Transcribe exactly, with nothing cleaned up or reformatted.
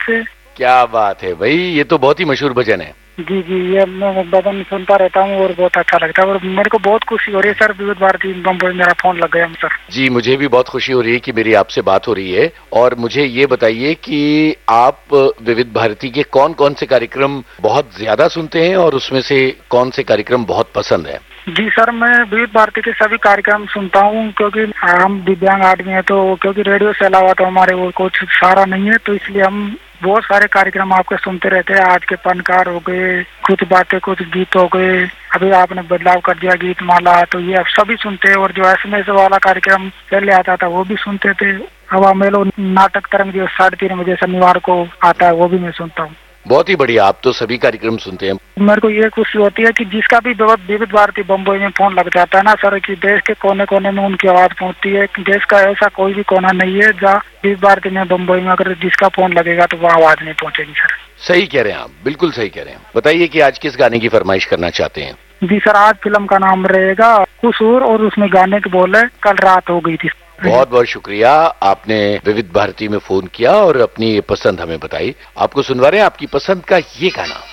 से। क्या बात है भाई, ये तो बहुत ही मशहूर भजन है। जी जी, ये मैं भजन सुनता रहता हूँ और बहुत अच्छा लगता है और मेरे को बहुत खुशी हो रही है सर, विविध भारती बम्बई मेरा फोन लग गया सर। जी, मुझे भी बहुत खुशी हो रही है कि मेरी आपसे बात हो रही है। और मुझे ये बताइए कि आप विविध भारती के कौन कौन से कार्यक्रम बहुत ज्यादा सुनते हैं और उसमें से कौन से कार्यक्रम बहुत पसंद है? जी सर, मैं विविध भारती के सभी कार्यक्रम सुनता हूँ क्योंकि हम दिव्यांग आदमी है, तो क्योंकि रेडियो से अलावा तो हमारे वो कुछ सहारा नहीं है, तो इसलिए हम बहुत सारे कार्यक्रम आपके सुनते रहते हैं। आज के पनकार हो गए, कुछ बातें कुछ गीत हो गए, अभी आपने बदलाव कर दिया गीत माला, तो ये अब सभी सुनते हैं। और जो एसएमएस वाला कार्यक्रम पहले आता था वो भी सुनते थे। हवा मेलो नाटक तरंग जो साढ़े तीन बजे शनिवार को आता है वो भी मैं सुनता हूँ। बहुत ही बढ़िया, आप तो सभी कार्यक्रम सुनते हैं। मेरे को ये खुशी होती है कि जिसका भी विविध भारती बम्बई में फोन लग जाता है ना सर, कि देश के कोने कोने में उनकी आवाज पहुंचती है। देश का ऐसा कोई भी कोना नहीं है जहाँ विविध भारती में बम्बई में अगर जिसका फोन लगेगा तो वहाँ आवाज नहीं पहुंचेगी सर। सही कह रहे हैं आप, बिल्कुल सही कह रहे हैं। बताइए कि आज किस गाने की फरमाइश करना चाहते हैं? जी सर, आज फिल्म का नाम रहेगा कुसूर और उसमें गाने के बोल है कल रात हो गई थी। बहुत बहुत शुक्रिया, आपने विविध भारती में फोन किया और अपनी ये पसंद हमें बताई। आपको सुनवा रहे हैं आपकी पसंद का ये गाना।